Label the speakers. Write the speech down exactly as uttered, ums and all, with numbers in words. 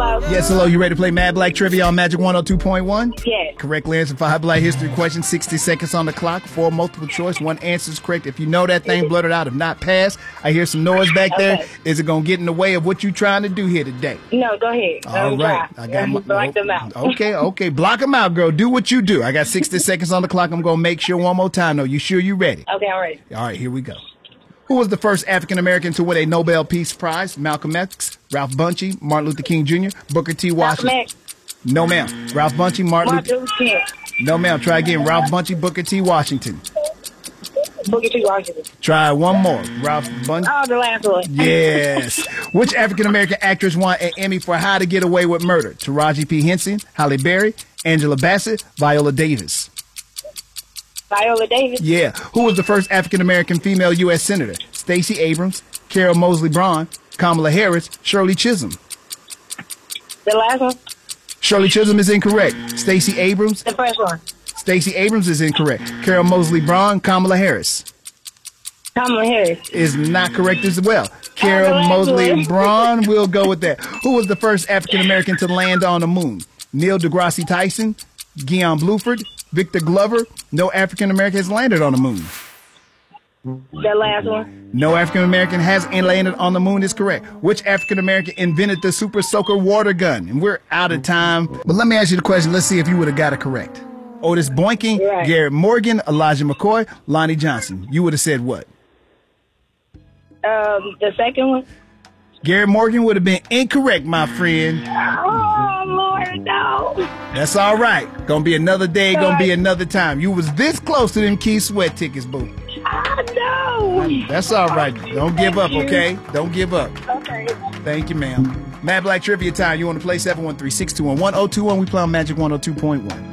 Speaker 1: Hello.
Speaker 2: Yes, hello. You ready to play Mad Black Trivia on Magic one oh two point one?
Speaker 1: Yes.
Speaker 2: Correctly answer five Black history questions, sixty seconds on the clock, four multiple choice, one answer is correct. If you know that thing, blurt it out. If not, pass. I hear some noise back
Speaker 1: Okay.
Speaker 2: there. Is it going to get in the way of what you trying to do here today?
Speaker 1: No, go ahead.
Speaker 2: All
Speaker 1: Let
Speaker 2: right.
Speaker 1: try.
Speaker 2: I got my,
Speaker 1: Block them out.
Speaker 2: Okay, okay. Block them out, girl. Do what you do. I got sixty seconds on the clock. I'm going to make sure one more time, though. You sure you ready?
Speaker 1: Okay, I'm ready.
Speaker 2: All right, here we go. Who was the first African-American to win a Nobel Peace Prize? Malcolm X, Ralph Bunche, Martin Luther King Junior, Booker T. Washington.
Speaker 1: Malcolm X.
Speaker 2: No, ma'am. Ralph Bunche, Martin
Speaker 1: Martin
Speaker 2: Luther...
Speaker 1: Luther King.
Speaker 2: No, ma'am. Try again. Ralph Bunche, Booker T. Washington.
Speaker 1: Booker T. Washington.
Speaker 2: Try one more. Ralph Bunche.
Speaker 1: Oh, the last one.
Speaker 2: Yes. Which African-American actress won an Emmy for How to Get Away with Murder? Taraji P. Henson, Halle Berry, Angela Bassett, Viola Davis.
Speaker 1: Viola Davis.
Speaker 2: Yeah. Who was the first African-American female U S Senator? Stacey Abrams, Carol Moseley Braun, Kamala Harris, Shirley Chisholm.
Speaker 1: The last one.
Speaker 2: Shirley Chisholm is incorrect. Stacey Abrams.
Speaker 1: The first one.
Speaker 2: Stacey Abrams is incorrect. Carol Moseley Braun, Kamala Harris
Speaker 1: Kamala Harris.
Speaker 2: is not correct as well. Carol
Speaker 1: last
Speaker 2: Moseley
Speaker 1: one.
Speaker 2: Braun, we'll go with that. Who was the first African-American to land on the moon? Neil deGrasse Tyson, Guion Bluford, Victor Glover. No African-American has landed on the moon.
Speaker 1: The last one.
Speaker 2: No African-American has landed on the moon is correct. Which African-American invented the Super Soaker water gun? And we're out of time. But let me ask you the question. Let's see if you would have got it correct. Otis Boynton,
Speaker 1: Right.
Speaker 2: Garrett Morgan, Elijah McCoy, Lonnie Johnson. You would have said what?
Speaker 1: Um, the second one.
Speaker 2: Garrett Morgan would have been incorrect, my friend.
Speaker 1: Oh, Lord, no.
Speaker 2: That's all right. Gonna be another day, gonna be another time. You was this close to them Key Sweat tickets, boo.
Speaker 1: I know.
Speaker 2: That's all right. Don't give up,
Speaker 1: you.
Speaker 2: okay? Don't give up.
Speaker 1: Okay.
Speaker 2: Thank you, ma'am. Mad Black Trivia time. You want to play seven one three, six two one, one oh two one. We play on Magic one oh two point one.